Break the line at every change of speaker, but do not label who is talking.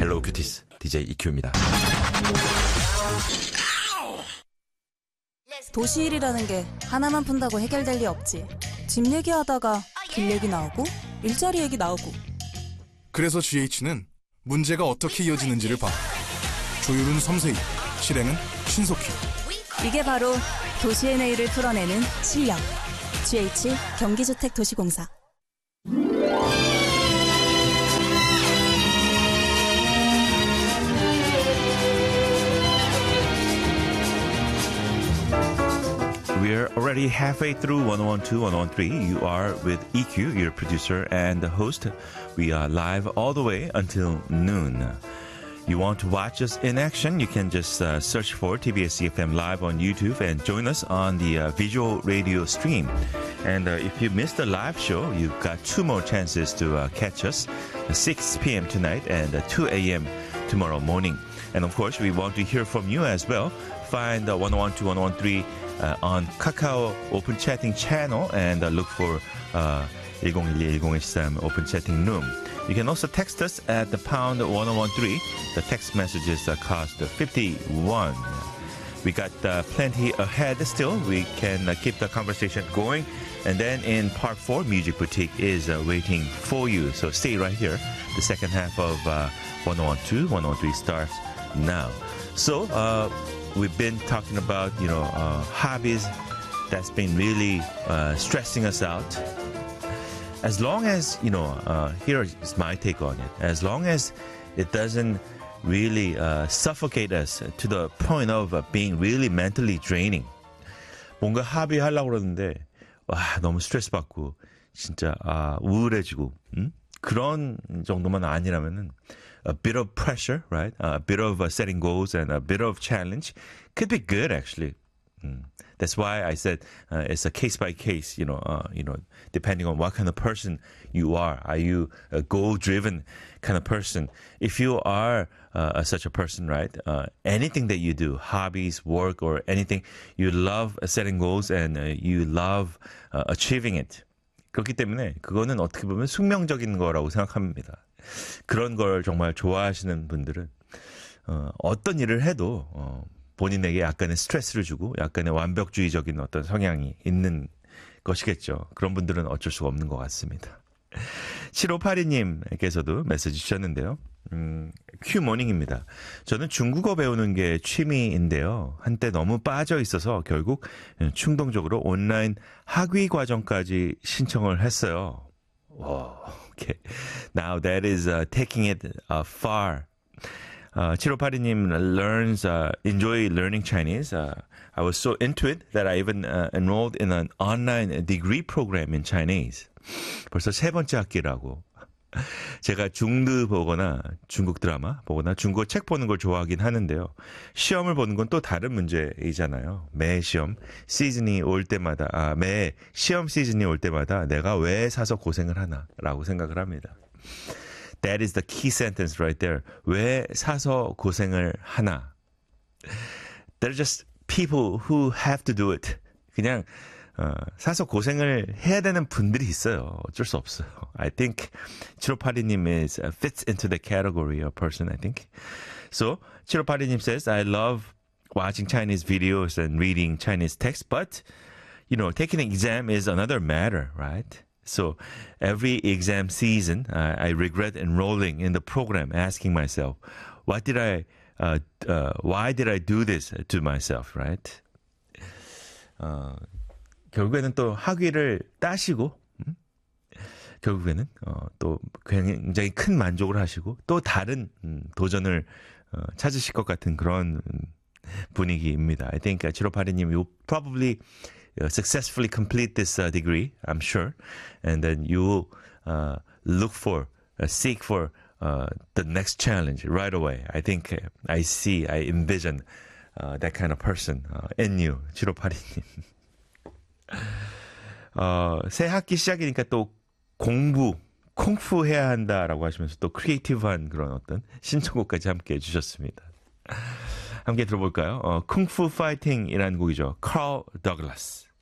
헬로우 큐티스 DJ EQ입니다.
도시일이라는 게 하나만 푼다고 해결될 리 없지. 집 얘기하다가 길 얘기 나오고 일자리 얘기 나오고.
그래서 GH는 문제가 어떻게 이어지는지를 봐. 조율은 섬세히, 실행은 신속히.
이게 바로 도시의 내일을 풀어내는 실력. GH 경기주택도시공사.
We're already halfway through 1012, 1013. You are with EQ, your producer and the host. We are live all the way until noon. You want to watch us in action? You can just search for TBS EFM Live on YouTube and join us on the visual radio stream. And if you missed the live show, you've got two more chances to catch us, 6 p.m. tonight and 2 a.m. tomorrow morning. And of course, we want to hear from you as well. Find 1012, 1013 on Kakao Open Chatting channel and look for 1012-1013 Open Chatting Room. You can also text us at the pound 1013. The text messages cost 51. We got plenty ahead still. We can keep the conversation going. And then in part 4, Music Boutique is waiting for you. So stay right here. The second half of 1012, 1013 starts now. So we've been talking about, hobbies that's been really stressing us out. As long as, here is my take on it. As long as it doesn't really suffocate us to the point of being really mentally draining. 뭔가 합의 하려고 그러는데, 너무 스트레스 받고, 진짜, 우울해지고, 그런 정도만 아니라면은, a bit of pressure, right? A bit of setting goals and a bit of challenge could be good, actually. That's why I said it's a case by case, depending on what kind of person you are. Are you a goal-driven kind of person? If you are such a person, right? Anything that you do, hobbies, work, or anything, you love setting goals and you love achieving it. 그렇기 때문에 그거는 어떻게 보면 숙명적인 거라고 생각합니다. 그런 걸 정말 좋아하시는 분들은 어떤 일을 해도 본인에게 약간의 스트레스를 주고 약간의 완벽주의적인 어떤 성향이 있는 것이겠죠. 그런 분들은 어쩔 수가 없는 것 같습니다. 7582님께서도 메시지 주셨는데요. 큐모닝입니다. 저는 중국어 배우는 게 취미인데요. 한때 너무 빠져 있어서 결국 충동적으로 온라인 학위 과정까지 신청을 했어요. Wow, okay. Now that is taking it far. 7582님 enjoy learning Chinese. I was so into it that I even enrolled in an online degree program in Chinese. 벌써 세 번째 학기라고. 제가 중드 보거나 중국 드라마 보거나 중국어 책 보는 걸 좋아하긴 하는데요. 시험을 보는 건 또 다른 문제이잖아요. 매 시험 시즌이 올 때마다, 매 시험 시즌이 올 때마다 내가 왜 사서 고생을 하나라고 생각을 합니다. That is the key sentence right there. 왜 사서 고생을 하나? They're just people who have to do it. 그냥 사서 고생을 해야 되는 분들이 있어요. 어쩔 수 없어요. I think 7582님 fits into the category of person, I think. So 7582님 says, I love watching Chinese videos and reading Chinese text, but taking an exam is another matter, right? So every exam season, I regret enrolling in the program, asking myself, why did I do this to myself, right? 결국에는 또 학위를 따시고, 결국에는 또 굉장히 큰 만족을 하시고 또 다른 도전을 찾으실 것 같은 그런 분위기입니다. I think 7582님, you probably successfully complete this degree, I'm sure. And then you seek for the next challenge right away. I think I envision that kind of person in you, 7582님. 새 학기 시작이니까 또 공부, 콩푸 해야 한다라고 하시면서 또 크리에이티브한 그런 어떤 신청곡까지 함께 해주셨습니다. 함께 들어볼까요? 쿵푸 파이팅이라는 곡이죠. Carl Douglas.